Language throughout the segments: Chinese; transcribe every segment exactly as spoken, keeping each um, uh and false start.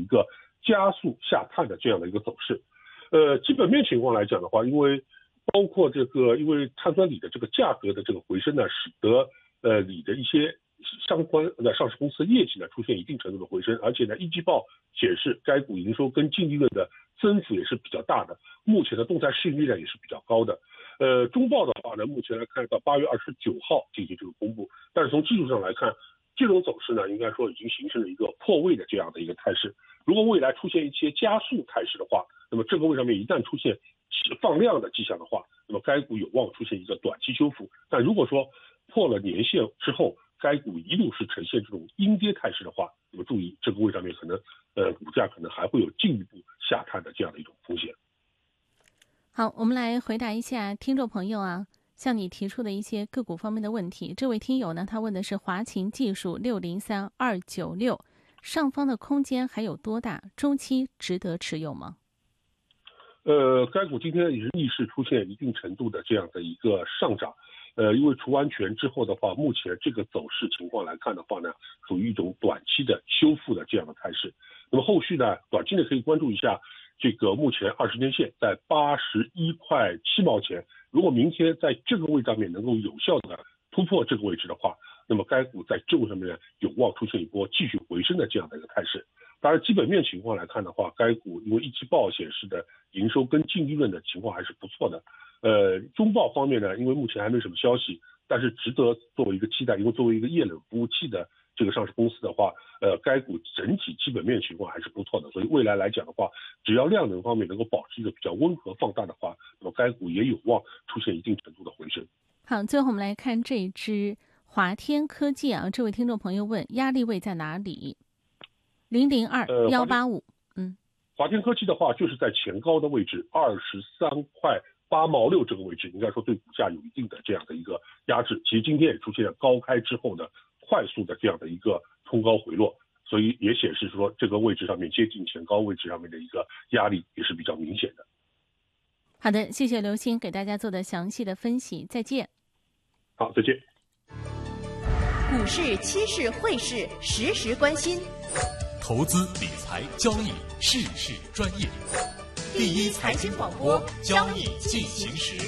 个加速下探的这样的一个走势。呃，基本面情况来讲的话，因为包括这个，因为碳酸锂的这个价格的这个回升呢，使得呃锂的一些相关的上市公司的业绩呢出现一定程度的回升，而且呢，一季报显示该股营收跟净利润的增幅也是比较大的，目前的动态市盈率呢也是比较高的。呃，中报的话呢，目前来看到八月二十九号进行这个公布，但是从技术上来看，这种走势呢，应该说已经形成了一个破位的这样的一个态势。如果未来出现一些加速态势的话，那么这个位上面一旦出现放量的迹象的话，那么该股有望出现一个短期修复。但如果说破了年线之后，该股一路是呈现这种阴跌态势的话，那么注意这个位上面可能呃股价可能还会有进一步下探的这样的一种风险。 好，我们来回答一下听众朋友啊向你提出的一些个股方面的问题。这位听友呢，他问的是华勤技术六零三二九六，上方的空间还有多大？中期值得持有吗？ 呃，该股今天也是逆势出现一定程度的这样的一个上涨。呃，因为除完权之后的话，目前这个走势情况来看的话呢，属于一种短期的修复的这样的态势。那么后续呢，短期内可以关注一下这个目前二十年线在八十一块七毛钱，如果明天在这个位上面能够有效的突破这个位置的话，那么该股在这个上面有望出现一波继续回升的这样的一个态势。当然，基本面情况来看的话，该股因为一季报显示的营收跟净利润的情况还是不错的。呃，中报方面呢，因为目前还没什么消息，但是值得作为一个期待，因为作为一个液冷服务器的这个上市公司的话，呃，该股整体基本面情况还是不错的，所以未来来讲的话，只要量能方面能够保持一个比较温和放大的话，那么该股也有望出现一定程度的回升。 好，最后我们来看这一支华天科技啊，这位听众朋友问压力位在哪里？零零二幺八五，嗯， 华天科技的话就是在前高的位置二十三块八毛六这个位置，应该说对股价有一定的这样的一个压制。其实今天也出现了高开之后的快速的这样的一个冲高回落，所以也显示说这个位置上面接近前高位置上面的一个压力也是比较明显的。 好的，谢谢刘鑫给大家做的详细的分析，再见。 好，再见。 股市、期市、汇市，时时关心。 投资理财交易事事专业，第一财经广播，交易进行时。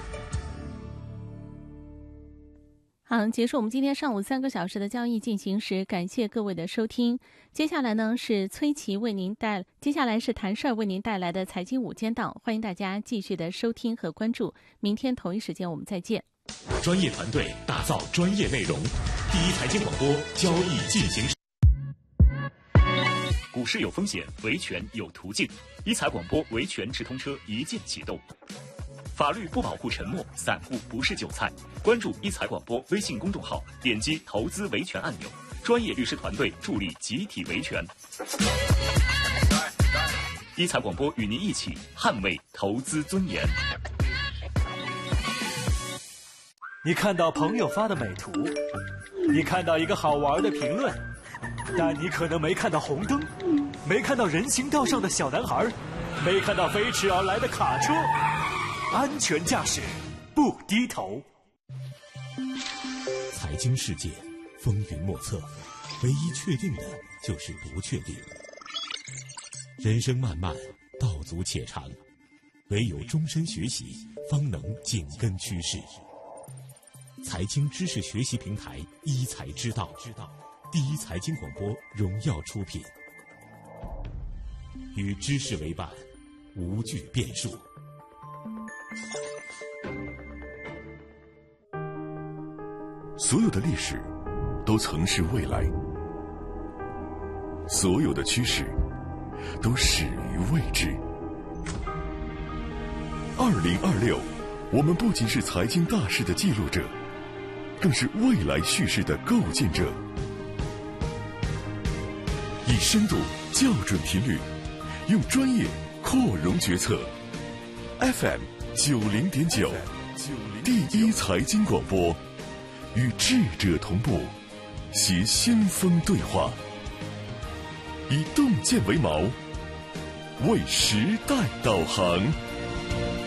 好，结束我们今天上午三个小时的交易进行时，感谢各位的收听。接下来呢是崔琦为您带，接下来是谭帅为您带来的财经午间档，欢迎大家继续的收听和关注。明天同一时间我们再见。 专业团队打造专业内容，第一财经广播，交易进行时。股市有风险，维权有途径。一财广播维权直通车一键启动。法律不保护沉默，散户不是韭菜。关注一财广播微信公众号，点击投资维权按钮，专业律师团队助力集体维权。一财广播与您一起捍卫投资尊严。 你看到朋友发的美图，你看到一个好玩的评论，但你可能没看到红灯，没看到人行道上的小男孩，没看到飞驰而来的卡车。安全驾驶，不低头。 财经世界风云莫测，唯一确定的就是不确定。人生漫漫，道阻且长，唯有终身学习，方能紧跟趋势。财经知识学习平台一财之道，第一财经广播荣耀出品，与知识为伴，无惧变数。 所有的历史都曾是未来，所有的趋势都始于未知。二零二六，我们不仅是财经大事的记录者，更是未来叙事的构建者。以深度校准频率，用专业扩容决策。F M 九零点九，第一财经广播，与智者同步，携先锋对话，以洞见为锚，为时代导航。